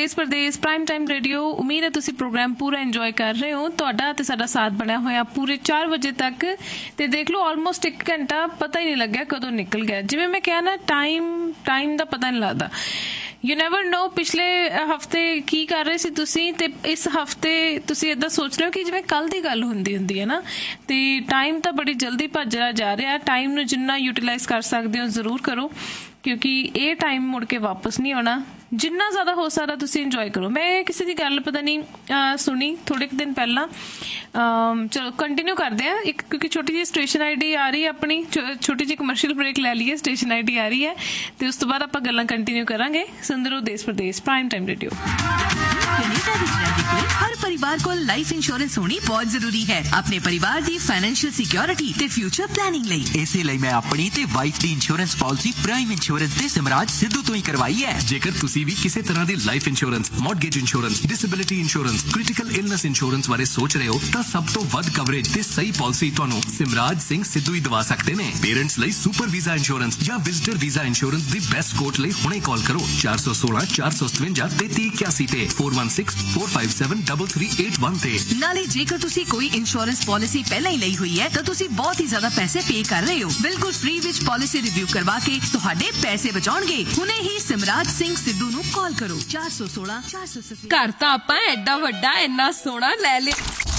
देश परदेश prime time radio. उम्मीद है तुसी प्रोग्राम पूरा इंजॉय कर रहे हो। तुहाडा ते साडा साथ बनया होया पूरे 4 बजे तक ते देख लो ऑलमोस्ट 1 घंटा पता ही नहीं लग्या कदों निकल गया। जिवें मैं कहा ना टाइम दा पता नहीं लगदा। यू नैवर नो पिछले हफ्ते की कर रहे सी तुसी ते इस हफ्ते तुसी इदां सोच रहे हो कि जिवें कल दी गल हुंदी है ना। ते टाइम तो बड़ी जल्दी भजदा जा रहा। टाइम नूं जिन्ना यूटिलाइज कर सकते हो जरूर करो क्योंकि ये टाइम मुड़ के वापस नहीं आना। जिन्ना ज़्यादा हो सकता तुसी इंजॉय करो। मैं किसी की गल पता नहीं सुनी थोड़े दिन पहला। चलो कंटिन्यू करते हैं एक क्योंकि छोटी जी स्टेशन आईडी आ रही है अपनी। छोटी जी कमर्शियल ब्रेक ले लीए स्टेशन आईडी आ रही है तो उस तो बाद आप गल्लां कंटिन्यू करांगे। सुंदर हो देश प्रदेश प्राइम टाइम रेडियो। हर परिवार को लाइफ इंश्योरेंस होनी बहुत जरूरी है अपने परिवार की फाइनेंशियल सिक्योरिटी ते फ्यूचर प्लानिंग ਲਈ। इसे ਲਈ मैं अपनी ते वाइफ दी इंश्योरेंस पॉलिसी प्राइम इंश्योरेंस ते सिमराज सिद्धू तो ही करवाई है। जेकर तुसी भी किसी तरह दी life insurance, mortgage insurance, disability insurance, critical illness insurance बारे सोच रहे हो तो सब तो वध कवरेज ते सही पॉलिसी ਤੁਹਾਨੂੰ सिमराज सिंह सिद्धू ही दवा सकते ने। पेरेंट्स ਲਈ सुपर वीजा इंश्योरेंस या visitor visa insurance the best coat ਲਈ ਹੁਣੇ ਕਾਲ ਕਰੋ 416 457 3381 ਤੇ 4164573381 ਤੇ। नाले जेकर तुसी कोई इंश्योरेंस पॉलिसी पहले ही ਲਈ हुई है तो तुसी बहुत ही ज्यादा पैसे पे कर रहे हो। बिल्कुल फ्री विच पॉलिसी रिव्यू करवा के तुहाडे पैसे बचाउणगे। हुणे ही सिमराज सिंह सिद्धू ਨੂੰ ਕਾਲ ਕਰੋ 416 457। घर तां आपां एडा वड्डा इन्ना सोहना ले लिया।